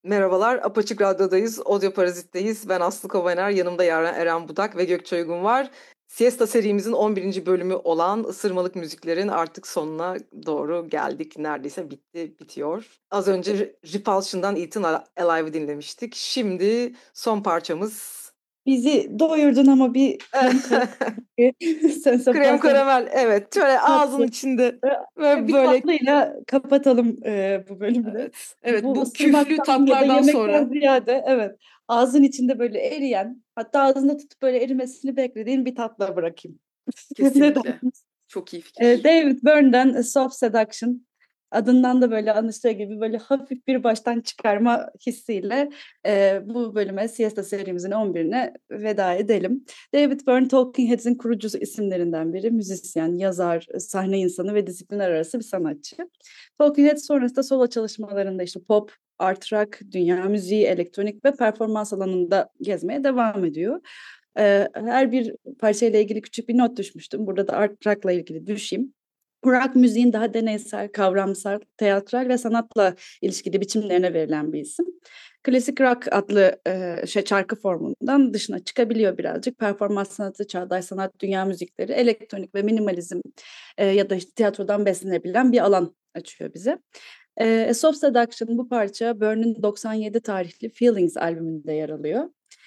Merhabalar, Apaçık Radyo'dayız, Audio Parazit'teyiz. Ben Aslı Kovaner, yanımda Eren Budak ve Gökçe Uygun var. Siesta serimizin 11. bölümü olan Isırmalık Müzikler'in artık sonuna doğru geldik. Neredeyse bitiyor. Az önce Repulsion'dan Eaten Alive'ı dinlemiştik. Şimdi son parçamız... Bizi doyurdun ama bir krem karamel. Krem karamel, evet. Şöyle ağzın içinde ve bir böyle... tatlıyla kapatalım bu bölümü de. Evet, bu küflü ısırmaktan ya da tatlardan yemekten sonra... ziyade ağzın içinde böyle eriyen, hatta ağzında tutup böyle erimesini beklediğin bir tatla bırakayım. Kesinlikle. Çok iyi fikir. David Byrne'den Soft Seduction. Adından da böyle anlaştığı gibi böyle hafif bir baştan çıkarma hissiyle bu bölüme Siesta serimizin 11'ine veda edelim. David Byrne, Talking Heads'in kurucusu isimlerinden biri. Müzisyen, yazar, sahne insanı ve disiplinler arası bir sanatçı. Talking Heads sonrasında solo çalışmalarında işte pop, art rock, dünya müziği, elektronik ve performans alanında gezmeye devam ediyor. Her bir parçayla ilgili küçük bir not düşmüştüm. Burada da art rock'la ilgili düşeyim. Rock müziğin daha deneysel, kavramsal, teatral ve sanatla ilişkili biçimlerine verilen bir isim. Klasik rock adlı şarkı formundan dışına çıkabiliyor birazcık. Performans sanatı, çağdaş sanat, dünya müzikleri, elektronik ve minimalizm ya da işte tiyatrodan beslenebilen bir alan açıyor bize. Soft Seduction bu parça Byrne'in 97 tarihli Feelings albümünde yer alıyor.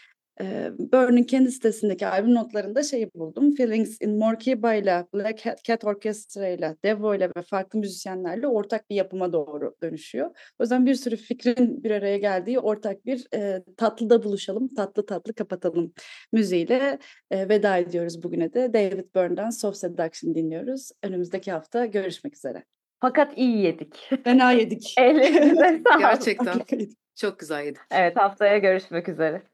Byrne'in kendi sitesindeki albüm notlarında şeyi buldum. Feelings in Morkiba ile Black Cat Orchestra ile Devo ile ve farklı müzisyenlerle ortak bir yapıma doğru dönüşüyor. O yüzden bir sürü fikrin bir araya geldiği ortak bir tatlıda buluşalım, tatlı tatlı kapatalım müziğiyle veda ediyoruz bugüne de. David Byrne'den Soft Seduction dinliyoruz. Önümüzdeki hafta görüşmek üzere. Fakat iyi yedik. Fena yedik. Ellerinize sağlık. Gerçekten çok güzel yedik. Evet, haftaya görüşmek üzere.